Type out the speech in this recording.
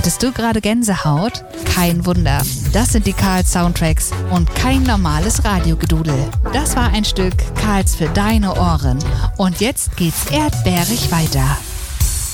Hattest du gerade Gänsehaut? Kein Wunder. Das sind die Karls Soundtracks und kein normales Radiogedudel. Das war ein Stück Karls für deine Ohren. Und jetzt geht's erdbeerig weiter.